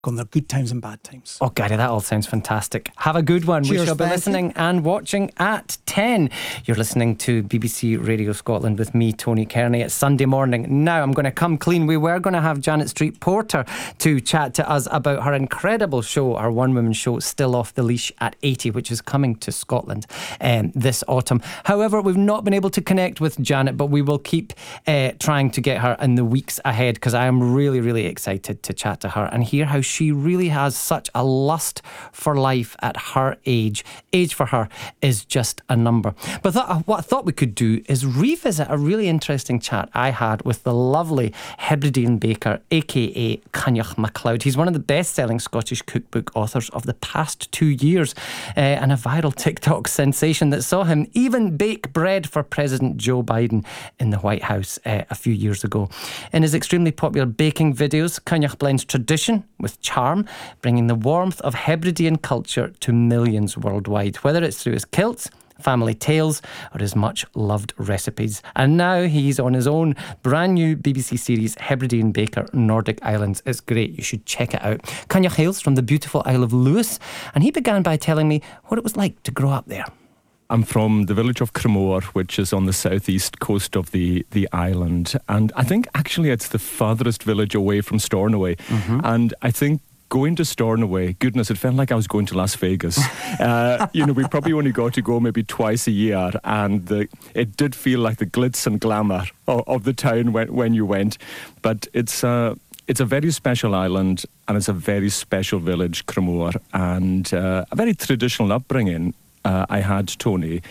on their good times and bad times. Oh, Gary, that all sounds fantastic. Have a good one. Cheers, we shall be listening and watching at 10. You're listening to BBC Radio Scotland with me, Tony Kearney. It's Sunday morning. Now I'm going to come clean. We were going to have Janet Street Porter to chat to us about her incredible show, our one-woman show, Still Off the Leash at 80, which is coming to Scotland this autumn. However, we've not been able to connect with Janet, but we will keep trying to get her in the weeks ahead, because I am really, really excited to chat to her and hear how she really has such a lust for life at her age. Age for her is just a number. But what I thought we could do is revisit a really interesting chat I had with the lovely Hebridean baker, aka Cynneach MacLeod. He's one of the best-selling Scottish cookbook authors of the past 2 years, and a viral TikTok sensation that saw him even bake bread for President Joe Biden in the White House a few years ago. In his extremely popular baking videos, Cynneach blends tradition with charm, bringing the warmth of Hebridean culture to millions worldwide, whether it's through his kilts, family tales, or his much loved recipes. And now he's on his own brand new BBC series, Hebridean Baker, Nordic Islands. It's great, you should check it out. Cynneach hails from the beautiful Isle of Lewis, and he began by telling me what it was like to grow up there. I'm from the village of Cremor, which is on the southeast coast of the island. And I think actually it's the farthest village away from Stornoway. And I think going to Stornoway, goodness, it felt like I was going to Las Vegas. We probably only got to go maybe twice a year, and it did feel like the glitz and glamour of the town when you went. But it's a very special island, and it's a very special village, Cremor, and a very traditional upbringing. I had Tony.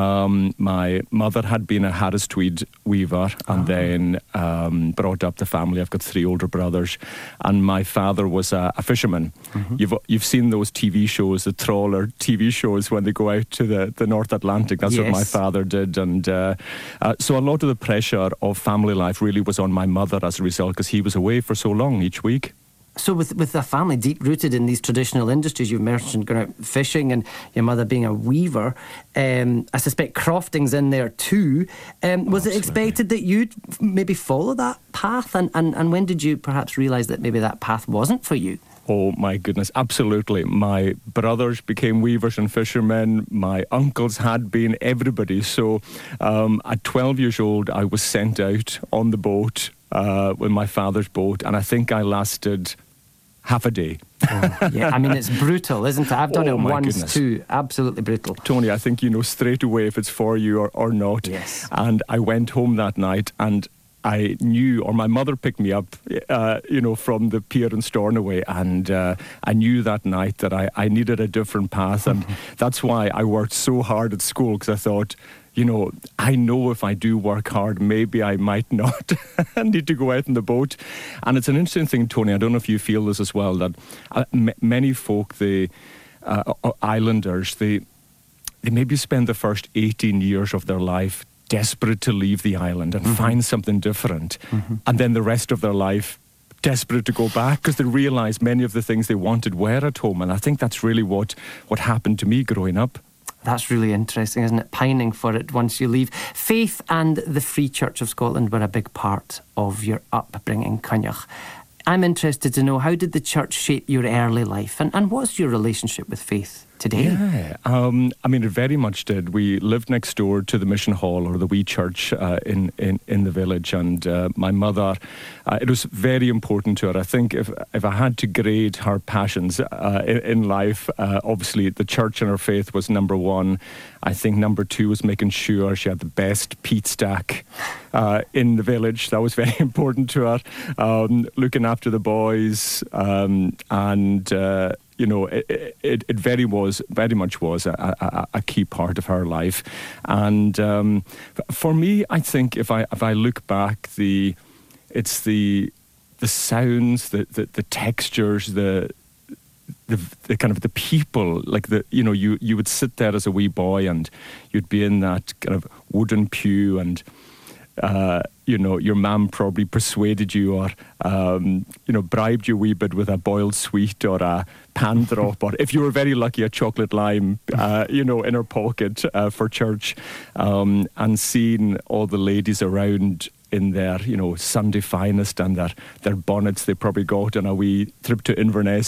My mother had been a Harris Tweed weaver and then brought up the family. I've got 3 older brothers, and my father was a fisherman. You've seen those TV shows, the trawler TV shows, when they go out to the North Atlantic. That's what my father did, and so a lot of the pressure of family life really was on my mother as a result, because he was away for so long each week. So with a family deep-rooted in these traditional industries, you've mentioned going out fishing and your mother being a weaver, I suspect crofting's in there too. Was it expected that you'd maybe follow that path? And when did you perhaps realise that maybe that path wasn't for you? Oh my goodness, absolutely. My brothers became weavers and fishermen. My uncles had been, everybody. So at 12 years old, I was sent out on the boat, with my father's boat, and I think I lasted half a day. Yeah, I mean, it's brutal, isn't it? I've done it once goodness. too. Absolutely brutal. Tony, I think you know straight away if it's for you or not. Yes. And I went home that night, and I knew, or my mother picked me up, from the pier in Stornoway, and I knew that night that I needed a different path, and that's why I worked so hard at school, because I thought, I know if I do work hard, maybe I might not need to go out in the boat. And it's an interesting thing, Tony, I don't know if you feel this as well, that many folk, the islanders, they maybe spend the first 18 years of their life desperate to leave the island and find something different. And then the rest of their life desperate to go back, because they realise many of the things they wanted were at home. And I think that's really what happened to me growing up. That's really interesting, isn't it? Pining for it once you leave. Faith and the Free Church of Scotland were a big part of your upbringing, Cynneach. I'm interested to know, how did the church shape your early life, and what's your relationship with faith today? Yeah, it very much did. We lived next door to the mission hall, or the wee church in the village, and my mother, it was very important to her. I think if I had to grade her passions in life, obviously the church and her faith was number one. I think number two was making sure she had the best peat stack in the village. That was very important to her. Looking after the boys, it very much was a key part of her life. And for me, I think if I look back, it's the sounds, the textures, the kind of the people, like you would sit there as a wee boy, and you'd be in that kind of wooden pew, and your mum probably persuaded you, or bribed you a wee bit with a boiled sweet or a pan drop, or if you were very lucky, a chocolate lime, in her pocket for church, and seeing all the ladies around in their, Sunday finest and their bonnets they probably got on a wee trip to Inverness